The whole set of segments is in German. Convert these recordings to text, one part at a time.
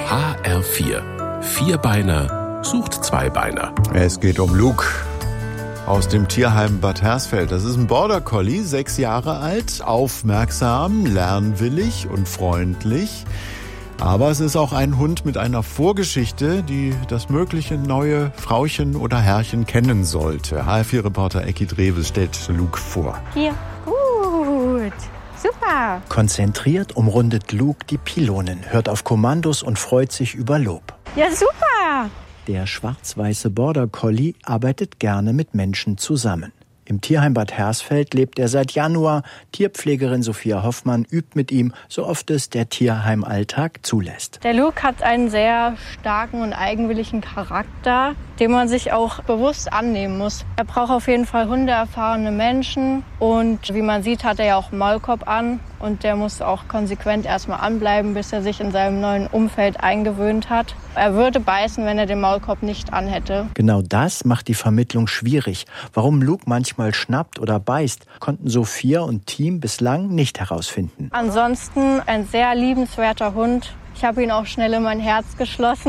HR4. Vierbeiner sucht Zweibeiner. Es geht um Luke aus dem Tierheim Bad Hersfeld. Das ist ein Border Collie, 6 Jahre alt, aufmerksam, lernwillig und freundlich. Aber es ist auch ein Hund mit einer Vorgeschichte, die das mögliche neue Frauchen oder Herrchen kennen sollte. HR4-Reporter Ecki Dreves stellt Luke vor. Hier, gut, super. Konzentriert umrundet Luke die Pylonen, hört auf Kommandos und freut sich über Lob. Ja, super. Der schwarz-weiße Border Collie arbeitet gerne mit Menschen zusammen. Im Tierheim Bad Hersfeld lebt er seit Januar. Tierpflegerin Sophia Hoffmann übt mit ihm, so oft es der Tierheimalltag zulässt. Der Luke hat einen sehr starken und eigenwilligen Charakter, den man sich auch bewusst annehmen muss. Er braucht auf jeden Fall hundeerfahrene Menschen und wie man sieht, hat er ja auch einen Maulkorb an und der muss auch konsequent erstmal anbleiben, bis er sich in seinem neuen Umfeld eingewöhnt hat. Er würde beißen, wenn er den Maulkorb nicht anhätte. Genau das macht die Vermittlung schwierig. Warum Luke manchmal schnappt oder beißt, konnten Sophia und Team bislang nicht herausfinden. Ansonsten ein sehr liebenswerter Hund. Ich habe ihn auch schnell in mein Herz geschlossen.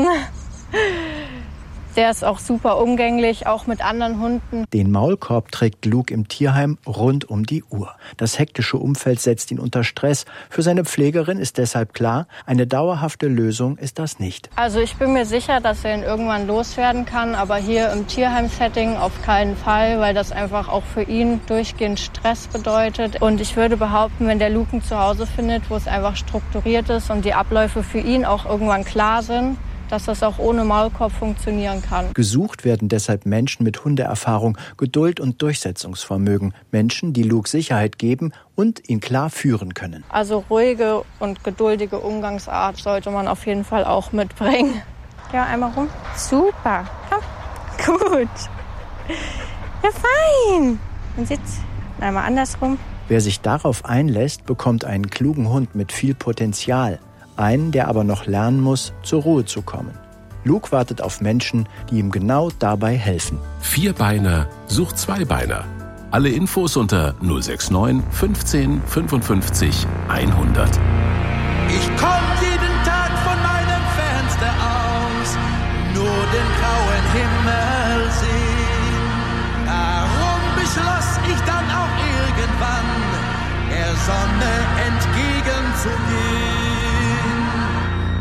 Der ist auch super umgänglich, auch mit anderen Hunden. Den Maulkorb trägt Luke im Tierheim rund um die Uhr. Das hektische Umfeld setzt ihn unter Stress. Für seine Pflegerin ist deshalb klar, eine dauerhafte Lösung ist das nicht. Also ich bin mir sicher, dass er ihn irgendwann loswerden kann, aber hier im Tierheim-Setting auf keinen Fall, weil das einfach auch für ihn durchgehend Stress bedeutet. Und ich würde behaupten, wenn der Luke ein Zuhause findet, wo es einfach strukturiert ist und die Abläufe für ihn auch irgendwann klar sind, dass das auch ohne Maulkorb funktionieren kann. Gesucht werden deshalb Menschen mit Hundeerfahrung, Geduld und Durchsetzungsvermögen. Menschen, die Luke Sicherheit geben und ihn klar führen können. Also ruhige und geduldige Umgangsart sollte man auf jeden Fall auch mitbringen. Ja, einmal rum. Super. Komm. Gut. Ja, fein. Und sitz. Einmal andersrum. Wer sich darauf einlässt, bekommt einen klugen Hund mit viel Potenzial. Einen, der aber noch lernen muss, zur Ruhe zu kommen. Luke wartet auf Menschen, die ihm genau dabei helfen. Vierbeiner sucht Zweibeiner. Alle Infos unter 069 15 55 100. Ich komm jeden Tag von meinem Fenster aus, nur den grauen Himmel sehen. Darum beschloss ich dann auch irgendwann, der Sonne entgegenzugehen.